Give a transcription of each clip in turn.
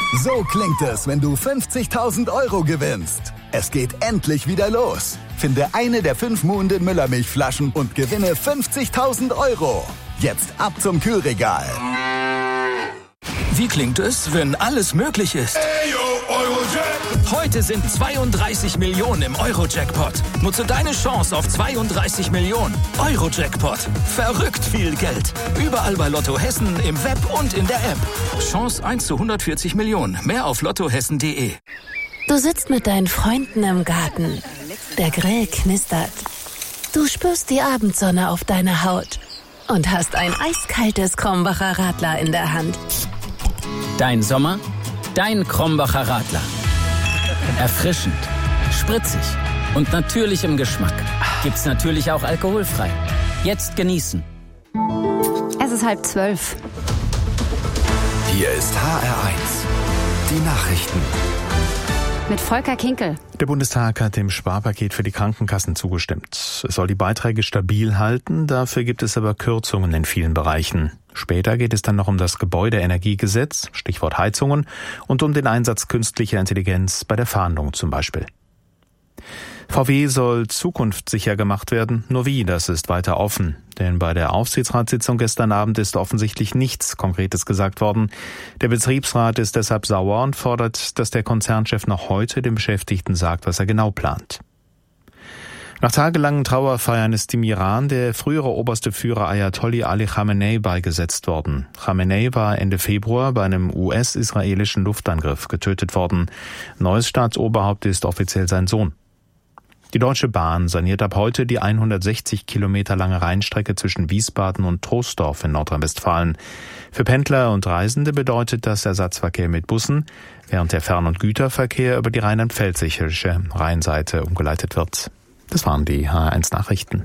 So klingt es, wenn du 50.000 € gewinnst. Es geht endlich wieder los. Finde eine der 5 Muhnden Müllermilchflaschen und gewinne 50.000 €. Jetzt ab zum Kühlregal. Wie klingt es, wenn alles möglich ist? Heute sind 32 Millionen im Euro-Jackpot. Nutze deine Chance auf 32 Millionen. Euro-Jackpot. Verrückt viel Geld. Überall bei Lotto Hessen, im Web und in der App. Chance 1 zu 140 Millionen. Mehr auf lottohessen.de. Du sitzt mit deinen Freunden im Garten. Der Grill knistert. Du spürst die Abendsonne auf deiner Haut. Und hast ein eiskaltes Krombacher Radler in der Hand. Dein Sommer, dein Krombacher Radler. Erfrischend, spritzig und natürlich im Geschmack. Gibt's natürlich auch alkoholfrei. Jetzt genießen. Es ist 11:30. Hier ist HR1. Die Nachrichten. Mit Volker Kinkel. Der Bundestag hat dem Sparpaket für die Krankenkassen zugestimmt. Es soll die Beiträge stabil halten, dafür gibt es aber Kürzungen in vielen Bereichen. Später geht es dann noch um das Gebäudeenergiegesetz, Stichwort Heizungen, und um den Einsatz künstlicher Intelligenz bei der Fahndung zum Beispiel. VW soll zukunftssicher gemacht werden, nur wie, das ist weiter offen. Denn bei der Aufsichtsratssitzung gestern Abend ist offensichtlich nichts Konkretes gesagt worden. Der Betriebsrat ist deshalb sauer und fordert, dass der Konzernchef noch heute den Beschäftigten sagt, was er genau plant. Nach tagelangen Trauerfeiern ist im Iran der frühere oberste Führer Ayatollah Ali Khamenei beigesetzt worden. Khamenei war Ende Februar bei einem US-israelischen Luftangriff getötet worden. Neues Staatsoberhaupt ist offiziell sein Sohn. Die Deutsche Bahn saniert ab heute die 160 Kilometer lange Rheinstrecke zwischen Wiesbaden und Troisdorf in Nordrhein-Westfalen. Für Pendler und Reisende bedeutet das Ersatzverkehr mit Bussen, während der Fern- und Güterverkehr über die rheinland-pfälzische Rheinseite umgeleitet wird. Das waren die HR1 Nachrichten.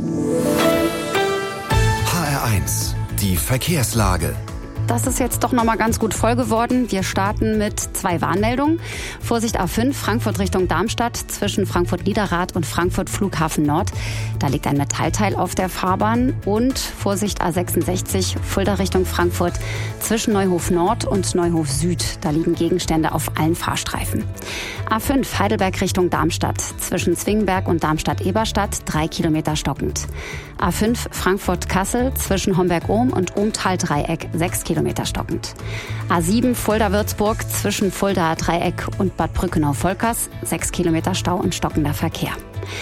HR1, die Verkehrslage. Das ist jetzt doch nochmal ganz gut voll geworden. Wir starten mit 2 Warnmeldungen. Vorsicht A5, Frankfurt Richtung Darmstadt, zwischen Frankfurt-Niederrad und Frankfurt Flughafen Nord. Da liegt ein Metallteil auf der Fahrbahn. Und Vorsicht A66, Fulda Richtung Frankfurt, zwischen Neuhof Nord und Neuhof Süd. Da liegen Gegenstände auf allen Fahrstreifen. A5, Heidelberg Richtung Darmstadt, zwischen Zwingenberg und Darmstadt-Eberstadt, 3 Kilometer stockend. A5, Frankfurt-Kassel, zwischen Homberg-Ohm und Ohmtal-Dreieck, 6 Kilometer stockend. A7 Fulda-Würzburg zwischen Fulda-Dreieck und Bad Brückenau-Volkers, 6 Kilometer Stau und stockender Verkehr.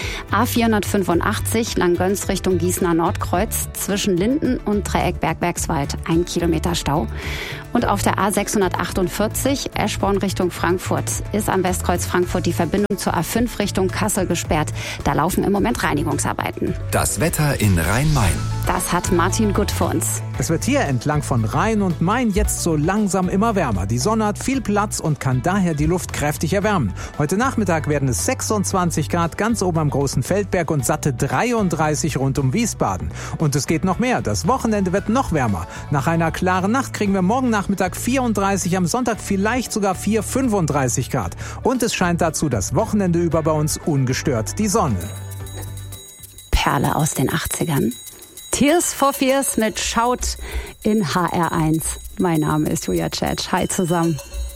A485 Langgöns Richtung Gießener Nordkreuz zwischen Linden und Dreieck Bergwerkswald, 1 Kilometer Stau. Und auf der A648 Eschborn Richtung Frankfurt ist am Westkreuz Frankfurt die Verbindung zur A5 Richtung Kassel gesperrt. Da laufen im Moment Reinigungsarbeiten. Das Wetter in Rhein-Main. Das hat Martin Gut für uns. Es wird hier entlang von Rhein und Main jetzt so langsam immer wärmer. Die Sonne hat viel Platz und kann daher die Luft kräftig erwärmen. Heute Nachmittag werden es 26 Grad ganz oben am Großen Feldberg und satte 33 rund um Wiesbaden. Und es geht noch mehr. Das Wochenende wird noch wärmer. Nach einer klaren Nacht kriegen wir morgen Nachmittag 34, am Sonntag vielleicht sogar 35 Grad. Und es scheint dazu das Wochenende über bei uns ungestört die Sonne. Perle aus den 80ern. Tears for Fears mit Shout in HR1. Mein Name ist Julia Tschetsch. Hi zusammen.